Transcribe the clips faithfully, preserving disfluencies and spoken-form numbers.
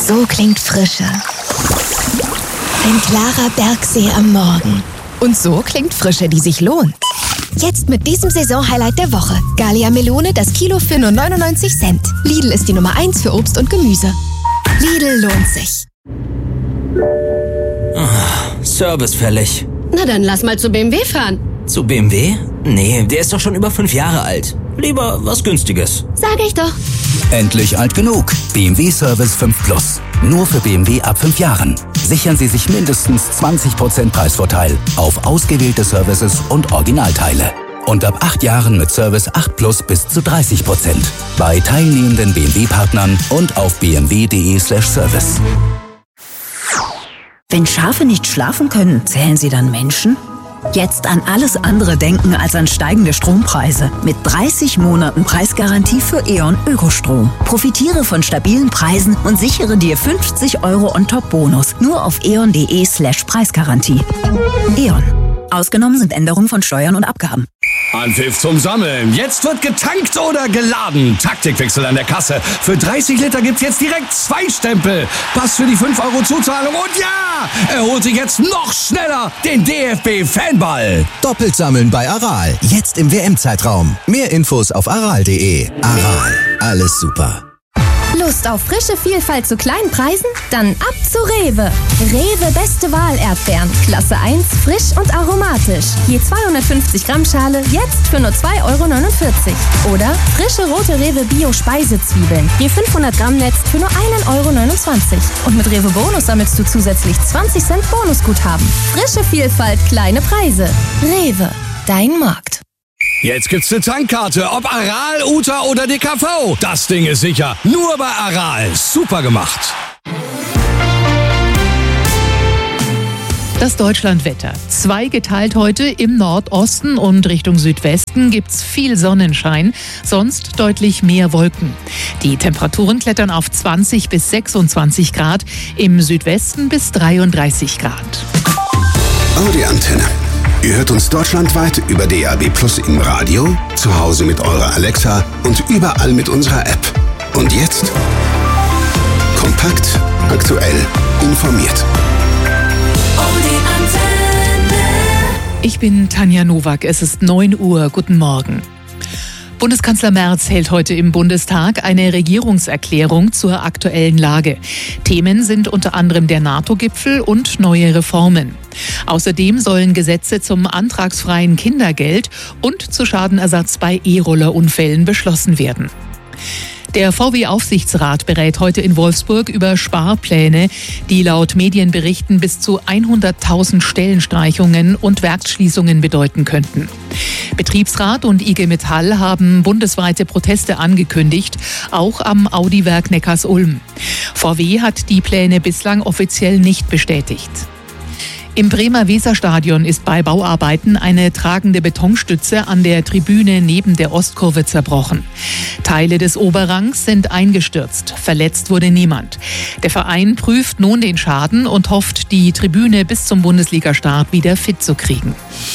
So klingt Frische. Ein klarer Bergsee am Morgen. Und so klingt Frische, die sich lohnt. Jetzt mit diesem Saisonhighlight der Woche. Gallia Melone, das Kilo für nur neunundneunzig Cent. Lidl ist die Nummer eins für Obst und Gemüse. Lidl lohnt sich. Oh, Service fällig. Na dann lass mal zu B M W fahren. Zu B M W? Nee, der ist doch schon über fünf Jahre alt. Lieber was Günstiges. Sag ich doch. Endlich alt genug. B M W Service fünf Plus. Nur für B M W ab fünf Jahren. Sichern Sie sich mindestens zwanzig Prozent Preisvorteil auf ausgewählte Services und Originalteile. Und ab acht Jahren mit Service acht Plus bis zu dreißig Prozent. Bei teilnehmenden B M W-Partnern und auf b m w punkt d e slash service. Wenn Schafe nicht schlafen können, zählen sie dann Menschen? Jetzt an alles andere denken als an steigende Strompreise. Mit dreißig Monaten Preisgarantie für E.ON Ökostrom. Profitiere von stabilen Preisen und sichere dir fünfzig Euro On-Top-Bonus. Nur auf e o n punkt d e slash Preisgarantie. E.ON. Ausgenommen sind Änderungen von Steuern und Abgaben. Anpfiff zum Sammeln. Jetzt wird getankt oder geladen. Taktikwechsel an der Kasse. Für dreißig Liter gibt's jetzt direkt zwei Stempel. Pass für die fünf Euro Zuzahlung. Und ja, er holt sich jetzt noch schneller den D F B-Fanball. Doppelt sammeln bei Aral. Jetzt im W M-Zeitraum. Mehr Infos auf aral punkt de. Aral. Alles super. Lust auf frische Vielfalt zu kleinen Preisen? Dann ab zu Rewe. Rewe Beste Wahl Erdbeeren. Klasse eins, frisch und aromatisch. Je zweihundertfünfzig Gramm Schale, jetzt für nur zwei Euro neunundvierzig. Oder frische rote Rewe Bio Speisezwiebeln. Je fünfhundert Gramm Netz für nur ein Euro neunundzwanzig. Und mit Rewe Bonus sammelst du zusätzlich zwanzig Cent Bonusguthaben. Frische Vielfalt, kleine Preise. Rewe, dein Markt. Jetzt gibt's eine Tankkarte, ob Aral, Uta oder D K V. Das Ding ist sicher. Nur bei Aral. Super gemacht. Das Deutschlandwetter. Zweigeteilt heute. Im Nordosten und Richtung Südwesten gibt's viel Sonnenschein, sonst deutlich mehr Wolken. Die Temperaturen klettern auf zwanzig bis sechsundzwanzig Grad, im Südwesten bis dreiunddreißig Grad. Audi Antenne. Ihr hört uns deutschlandweit über D A B Plus im Radio, zu Hause mit eurer Alexa und überall mit unserer App. Und jetzt kompakt, aktuell, informiert. Ich bin Tanja Nowak, es ist neun Uhr, guten Morgen. Bundeskanzler Merz hält heute im Bundestag eine Regierungserklärung zur aktuellen Lage. Themen sind unter anderem der NATO-Gipfel und neue Reformen. Außerdem sollen Gesetze zum antragsfreien Kindergeld und zu Schadenersatz bei E-Roller-Unfällen beschlossen werden. Der V W-Aufsichtsrat berät heute in Wolfsburg über Sparpläne, die laut Medienberichten bis zu hunderttausend Stellenstreichungen und Werksschließungen bedeuten könnten. Betriebsrat und I G Metall haben bundesweite Proteste angekündigt, auch am Audi-Werk Neckarsulm. V W hat die Pläne bislang offiziell nicht bestätigt. Im Bremer Weserstadion ist bei Bauarbeiten eine tragende Betonstütze an der Tribüne neben der Ostkurve zerbrochen. Teile des Oberrangs sind eingestürzt. Verletzt wurde niemand. Der Verein prüft nun den Schaden und hofft, die Tribüne bis zum Bundesliga-Start wieder fit zu kriegen.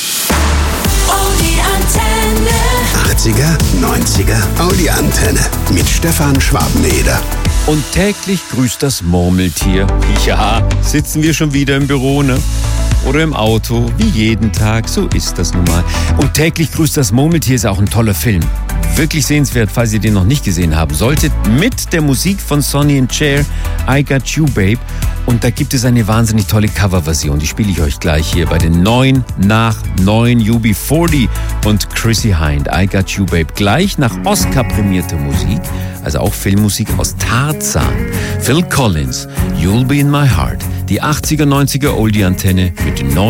achtziger, neunziger Audi Antenne mit Stefan Schwabeneder. Und täglich grüßt das Murmeltier. Ja, sitzen wir schon wieder im Büro, ne? Oder im Auto, wie jeden Tag, so ist das nun mal. Und täglich grüßt das Murmeltier ist auch ein toller Film. Wirklich sehenswert, falls ihr den noch nicht gesehen haben solltet, mit der Musik von Sonny and Cher, I Got You Babe. Und da gibt es eine wahnsinnig tolle Coverversion, die spiele ich euch gleich hier bei den neun nach neun U B vierzig und Chrissy Hind, I Got You Babe. Gleich nach Oscar-prämierter Musik, also auch Filmmusik aus Tarzan. Phil Collins, You'll Be in My Heart. Die achtziger, neunziger Oldie-Antenne mit den neuen